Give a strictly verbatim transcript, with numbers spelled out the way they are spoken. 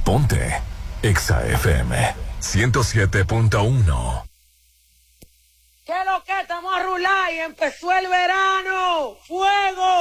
Ponte Exa F M ciento siete punto uno. ¿Qué es lo que estamos a rular y empezó el verano? ¡Fuego!